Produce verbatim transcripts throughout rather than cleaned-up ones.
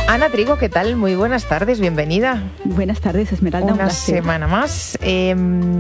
Ana Trigo, ¿qué tal? Muy buenas tardes, bienvenida. Buenas tardes, Esmeralda. Una semana más. Eh,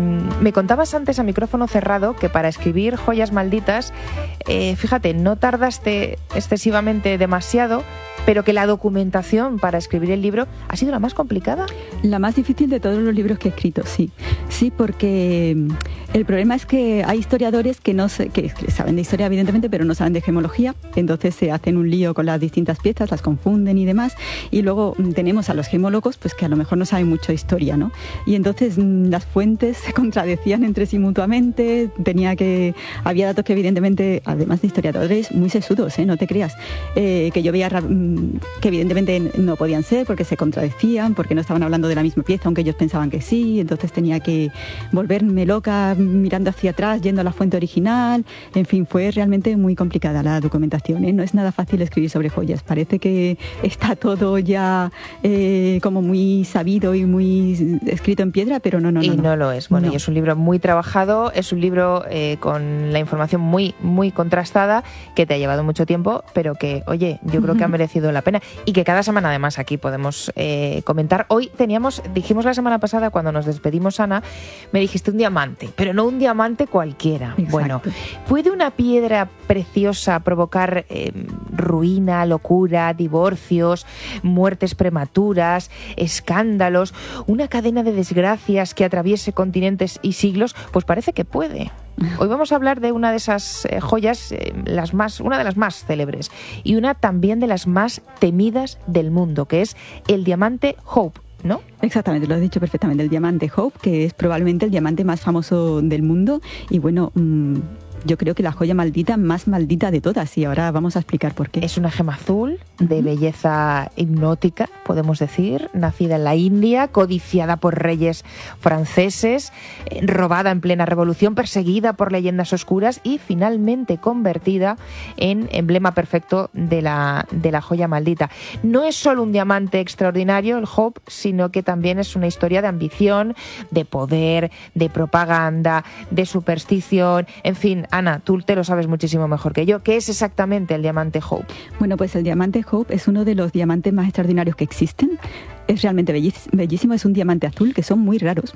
me contabas antes a micrófono cerrado que para escribir Joyas Malditas, eh, fíjate, no tardaste excesivamente demasiado, pero que la documentación para escribir el libro ha sido la más complicada. La más difícil de todos los libros que he escrito, sí. Sí, porque el problema es que hay historiadores que no se, que saben de historia, evidentemente, pero no saben de gemología. Entonces se hacen un lío con las distintas piezas, las confunden y demás. Y luego tenemos a los gemólogos, pues que a lo mejor no saben mucho de historia, ¿no? Y entonces las fuentes se contradecían entre sí mutuamente. Tenía que... Había datos que evidentemente, además de historiadores, muy sesudos, ¿eh? No te creas. Eh, que yo veía... que evidentemente no podían ser porque se contradecían, porque no estaban hablando de la misma pieza, aunque ellos pensaban que sí. Entonces tenía que volverme loca mirando hacia atrás, yendo a la fuente original. En fin, fue realmente muy complicada la documentación, ¿eh? No es nada fácil escribir sobre joyas. Parece que está todo ya eh, como muy sabido y muy escrito en piedra, pero no, no, no. Y no, no lo es. Bueno, no. Y es un libro muy trabajado, es un libro eh, con la información muy, muy contrastada, que te ha llevado mucho tiempo, pero que, oye, yo creo que ha merecido la pena y que cada semana además aquí podemos eh, comentar. Hoy teníamos, dijimos la semana pasada cuando nos despedimos, Ana, me dijiste un diamante, pero no un diamante cualquiera. Exacto. Bueno, ¿puede una piedra preciosa provocar eh, ruina, locura, divorcios, muertes prematuras, escándalos, una cadena de desgracias que atraviese continentes y siglos? Pues parece que puede. Hoy vamos a hablar de una de esas eh, joyas, eh, las más, una de las más célebres y una también de las más temidas del mundo, que es el diamante Hope, ¿no? Exactamente, lo has dicho perfectamente, el diamante Hope, que es probablemente el diamante más famoso del mundo y bueno... Mmm... yo creo que la joya maldita más maldita de todas, y ahora vamos a explicar por qué. Es una gema azul de belleza hipnótica, podemos decir, nacida en la India, codiciada por reyes franceses, robada en plena revolución, perseguida por leyendas oscuras y finalmente convertida en emblema perfecto de la, de la joya maldita. No es solo un diamante extraordinario, el Hope, sino que también es una historia de ambición, de poder, de propaganda, de superstición, en fin. Ana, tú te lo sabes muchísimo mejor que yo. ¿Qué es exactamente el diamante Hope? Bueno, pues el diamante Hope es uno de los diamantes más extraordinarios que existen. Es realmente bellísimo, es un diamante azul, que son muy raros.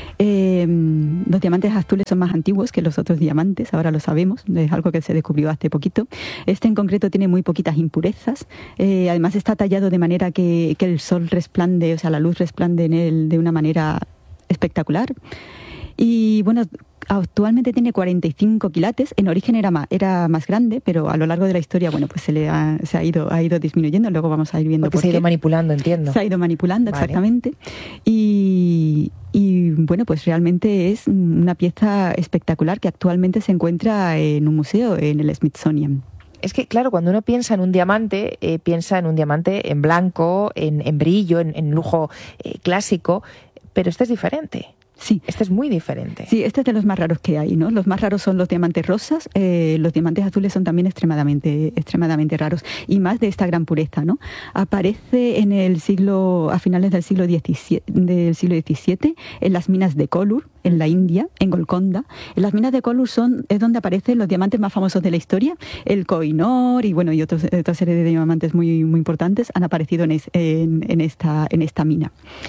Eh, los diamantes azules son más antiguos que los otros diamantes, ahora lo sabemos, es algo que se descubrió hace poquito. Este en concreto tiene muy poquitas impurezas, eh, además está tallado de manera que, que el sol resplande, o sea, la luz resplande en él de una manera espectacular. Y bueno, actualmente tiene cuarenta y cinco quilates. En origen era más, era más grande, pero a lo largo de la historia, bueno, pues se le ha, se ha ido, ha ido disminuyendo. Luego vamos a ir viendo Porque por se ha ido qué. manipulando, entiendo. Se ha ido manipulando, Vale. Exactamente. Y, y bueno, pues realmente es una pieza espectacular que actualmente se encuentra en un museo, en el Smithsonian. Es que, claro, cuando uno piensa en un diamante, eh, piensa en un diamante en blanco, en, en brillo, en, en lujo eh, clásico, pero este es diferente. Sí. Este es muy diferente. Sí, este es de los más raros que hay, ¿no? Los más raros son los diamantes rosas, eh, los diamantes azules son también extremadamente, extremadamente raros y más de esta gran pureza, ¿no? Aparece en el siglo, a finales del siglo diecisiete, del siglo diecisiete, en las minas de Kollur, en la India, en Golconda. En las minas de Kollur son, es donde aparecen los diamantes más famosos de la historia, el Koh-i-Noor y bueno, y otros, otra serie de diamantes muy, muy importantes han aparecido en, es, en, en, esta, en esta mina.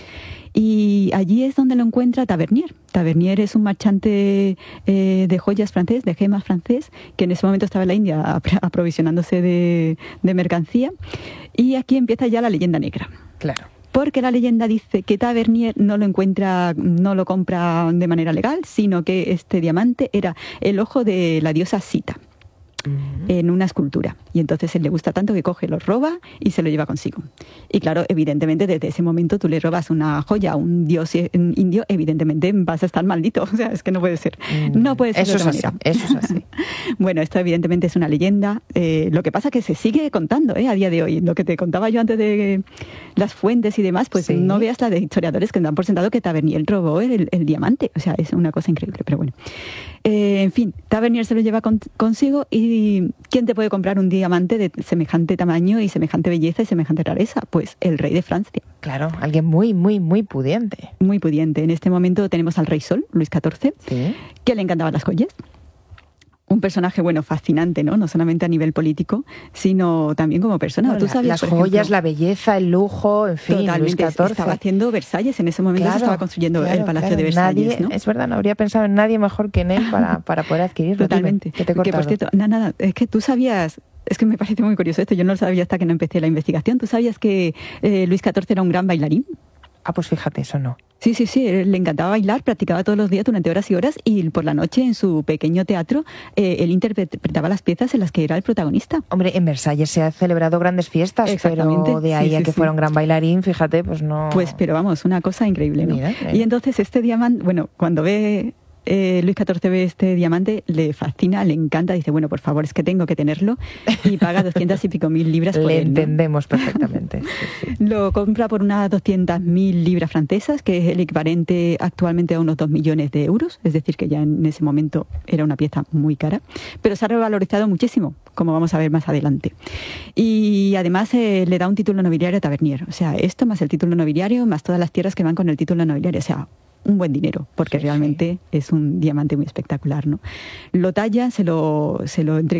Y allí es donde lo encuentra Tavernier. Tavernier es un marchante eh, de joyas francés, de gemas francés, que en ese momento estaba en la India aprovisionándose de, de mercancía. Y aquí empieza ya la leyenda negra. Claro. Porque la leyenda dice que Tavernier no lo encuentra, no lo compra de manera legal, sino que este diamante era el ojo de la diosa Sita en una escultura, y entonces él le gusta tanto que coge, lo roba y se lo lleva consigo. Y claro, evidentemente desde ese momento tú le robas una joya a un dios indio, evidentemente vas a estar maldito, o sea, es que no puede ser, no puede ser eso de otra es manera. Así, eso es así. Bueno, esto evidentemente es una leyenda, eh, lo que pasa es que se sigue contando eh, a día de hoy. Lo que te contaba yo antes de las fuentes y demás, pues sí. No veas la de historiadores que dan por sentado que Tavernier robó el, el diamante, o sea, es una cosa increíble, pero bueno. Eh, en fin, Tavernier se lo lleva con, consigo. ¿Y quién te puede comprar un diamante de semejante tamaño y semejante belleza y semejante rareza? Pues el rey de Francia. Claro, alguien muy, muy, muy pudiente. Muy pudiente. En este momento tenemos al rey Sol, Luis catorce, ¿sí? Que le encantaban las joyas. un personaje, bueno, fascinante, ¿no? No solamente a nivel político, sino también como persona. Bueno, ¿Tú sabías, las por joyas, ejemplo, la belleza, el lujo, en fin, totalmente, Luis catorce. Estaba haciendo Versalles, en ese momento Claro, se estaba construyendo claro, el Palacio claro. de Versalles, Nadie, ¿no? es verdad, no habría pensado en nadie mejor que en él para, para poder adquirirlo. Totalmente. Dime, que te he Que, por cortado. cierto, nada, nada, es que tú sabías... Es que me parece muy curioso esto, yo no lo sabía hasta que no empecé la investigación. ¿Tú sabías que eh, Luis catorce era un gran bailarín? Ah, pues fíjate, eso no. Sí, sí, sí, le encantaba bailar, practicaba todos los días durante horas y horas y por la noche en su pequeño teatro eh, él interpretaba las piezas en las que era el protagonista. Hombre, en Versalles se han celebrado grandes fiestas, pero de ahí sí, a sí, que sí. fuera un gran bailarín, fíjate, pues no... Pues, pero vamos, una cosa increíble, ¿no? Mira, mira. Y entonces este diamante, bueno, cuando ve... Eh, Luis catorce ve este diamante, le fascina, le encanta, dice, bueno, por favor, es que tengo que tenerlo, y paga doscientas y pico mil libras por Le él, ¿no? entendemos perfectamente. Sí, sí. Lo compra por unas doscientas mil libras francesas, que es el equivalente actualmente a unos dos millones de euros, es decir, que ya en ese momento era una pieza muy cara, pero se ha revalorizado muchísimo, como vamos a ver más adelante. Y además eh, le da un título nobiliario a Tavernier, o sea, esto más el título nobiliario, más todas las tierras que van con el título nobiliario, o sea, un buen dinero, porque Sí, realmente sí. es un diamante muy espectacular, ¿no? Lo talla, se lo, se lo entrega